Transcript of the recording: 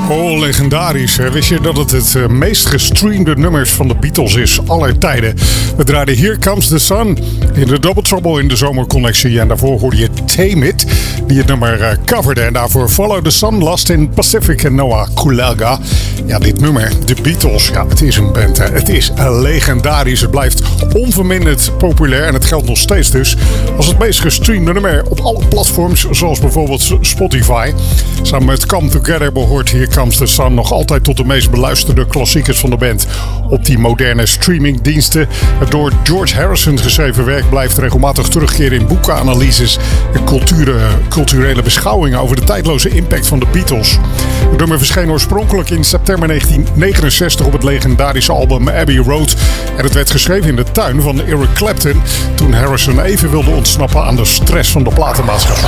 Oh, legendarisch. Wist je dat het meest gestreamde nummers van de Beatles is aller tijden? We draaiden Here Comes the Sun in de Double Trouble in de zomercollectie. En daarvoor hoorde je Tame It, die het nummer coverde. En daarvoor Follow the Sun, Lost in Pacific en Noah Kulaga. Ja, dit nummer, de Beatles, ja, het is een band. Hè. Het is legendarisch. Het blijft onverminderd populair. En het geldt nog steeds dus als het meest gestreamde nummer op alle platforms. Zoals bijvoorbeeld Spotify. Samen met Come Together behoort Here Comes the Sun nog altijd tot de meest beluisterde klassiekers van de band op die moderne streamingdiensten. Het door George Harrison geschreven werk blijft regelmatig terugkeren in boekenanalyses en culturele beschouwingen over de tijdloze impact van de Beatles. Het nummer verscheen oorspronkelijk in september 1969 op het legendarische album Abbey Road en het werd geschreven in de tuin van Eric Clapton toen Harrison even wilde ontsnappen aan de stress van de platenmaatschappij.